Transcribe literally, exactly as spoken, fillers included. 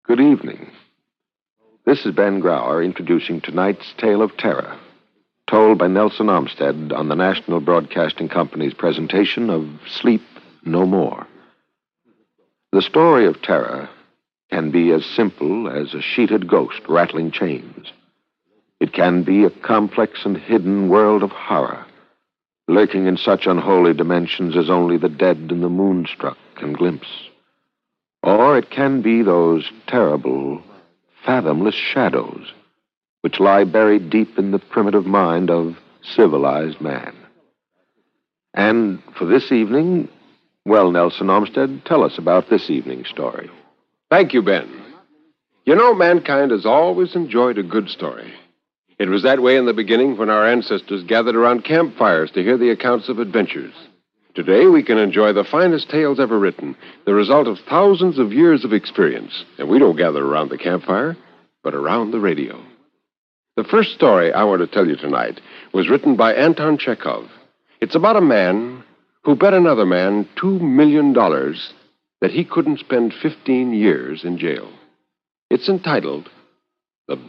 Good evening. This is Ben Grauer introducing tonight's tale of terror, told by Nelson Olmsted on the National Broadcasting Company's presentation of Sleep No More. The story of terror can be as simple as a sheeted ghost rattling chains. It can be a complex and hidden world of horror, lurking in such unholy dimensions as only the dead and the moonstruck can glimpse. Or it can be those terrible, fathomless shadows which lie buried deep in the primitive mind of civilized man. And for this evening, well, Nelson Olmsted, tell us about this evening's story. Thank you, Ben. You know, mankind has always enjoyed a good story. It was that way in the beginning when our ancestors gathered around campfires to hear the accounts of adventures. Today, we can enjoy the finest tales ever written, the result of thousands of years of experience. And we don't gather around the campfire, but around the radio. The first story I want to tell you tonight was written by Anton Chekhov. It's about a man who bet another man two million dollars that he couldn't spend fifteen years in jail. It's entitled